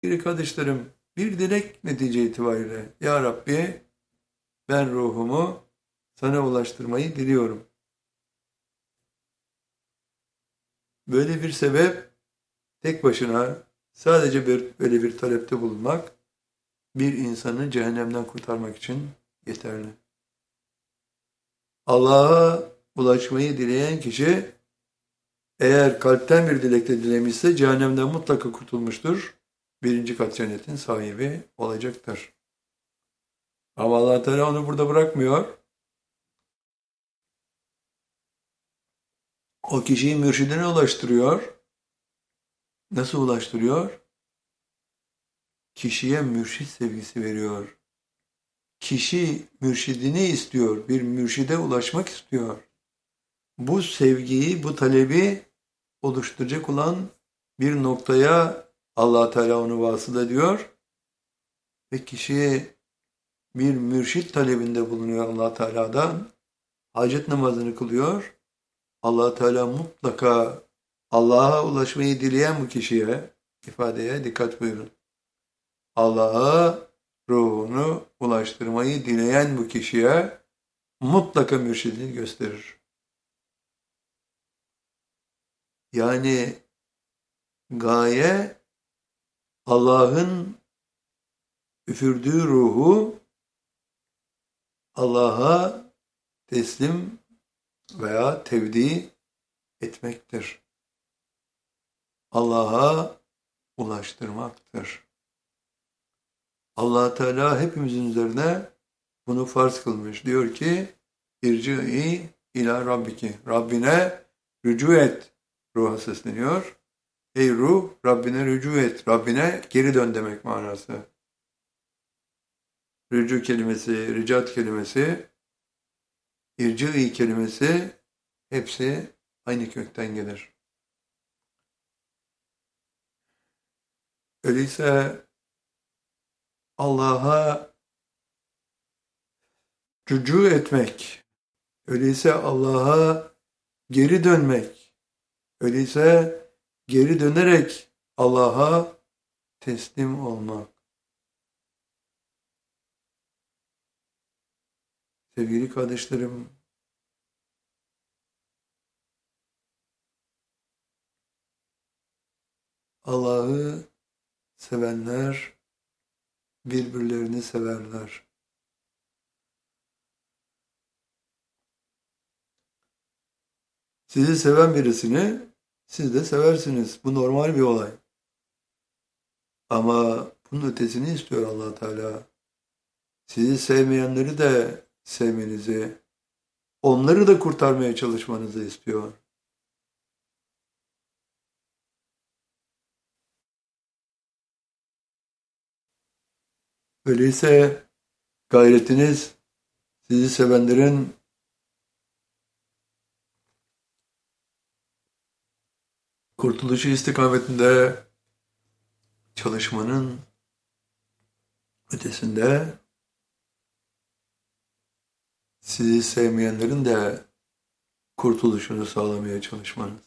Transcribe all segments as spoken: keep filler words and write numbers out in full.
Sevgili kardeşlerim, bir dilek netice itibariyle, Ya Rabbi, ben ruhumu sana ulaştırmayı diliyorum. Böyle bir sebep tek başına sadece bir, böyle bir talepte bulunmak bir insanı cehennemden kurtarmak için yeterli. Allah'a ulaşmayı dileyen kişi eğer kalpten bir dilekle dilemişse cehennemden mutlaka kurtulmuştur. Birinci kat cennetin sahibi olacaktır. Ama Allah Teala onu burada bırakmıyor. O kişiyi mürşidine ulaştırıyor. Nasıl ulaştırıyor? Kişiye mürşit sevgisi veriyor. Kişi mürşidini istiyor, bir mürşide ulaşmak istiyor. Bu sevgiyi, bu talebi oluşturacak olan bir noktaya Allah Teala onu vasıl ediyor ve kişiye bir mürşit talebinde bulunuyor Allah Teala'dan. Hacet namazını kılıyor. Allah Teala mutlaka Allah'a ulaşmayı dileyen bu kişiye, ifadeye dikkat buyurun. Allah'a ruhunu ulaştırmayı dileyen bu kişiye mutlaka mürşidini gösterir. Yani gaye Allah'ın üfürdüğü ruhu Allah'a teslim veya tevdi etmektir. Allah'a ulaştırmaktır. Allah Teala hepimizin üzerine bunu farz kılmış. Diyor ki, İrci'i ila Rabbiki. Rabbine rücu et. Ruha sesleniyor. Ey ruh, Rabbine rücu et. Rabbine geri dön demek manası. Rücu kelimesi, ricat kelimesi, irci'i kelimesi hepsi aynı kökten gelir. Öyleyse Allah'a rücu etmek, öyleyse Allah'a geri dönmek, öyleyse geri dönerek Allah'a teslim olmak. Sevgili kardeşlerim, Allah'ı sevenler birbirlerini severler. Sizi seven birisini siz de seversiniz. Bu normal bir olay. Ama bunun ötesini istiyor Allah Teala. Sizi sevmeyenleri de sevmenizi, onları da kurtarmaya çalışmanızı istiyor. Öyleyse gayretiniz sizi sevenlerin kurtuluşu istikametinde çalışmanın ötesinde sizi sevmeyenlerin de kurtuluşunu sağlamaya çalışmanız.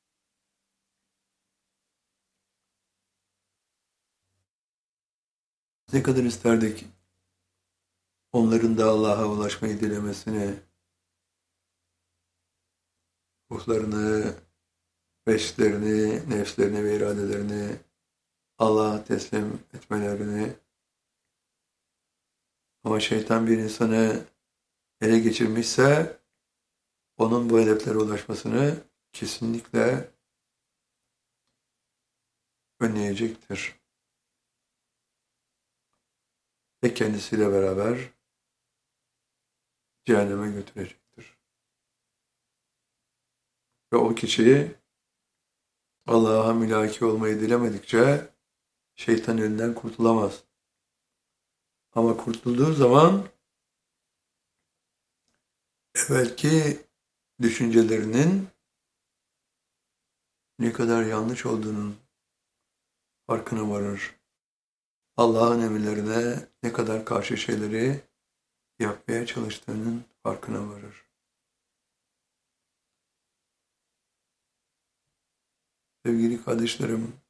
Ne kadar isterdik onların da Allah'a ulaşmayı dilemesini, ruhlarını, beşlerini, nefslerini ve iradelerini Allah'a teslim etmelerini. Ama şeytan bir insanı ele geçirmişse onun bu hedeflere ulaşmasını kesinlikle önleyecektir. Ve kendisiyle beraber cehenneme götürecektir. Ve o kişiyi Allah'a mülaki olmayı dilemedikçe şeytan elinden kurtulamaz. Ama kurtulduğu zaman evvelki düşüncelerinin ne kadar yanlış olduğunun farkına varır. Allah'ın emirlerine ne kadar karşı şeyleri yapmaya çalıştığının farkına varır. Sevgili kardeşlerim,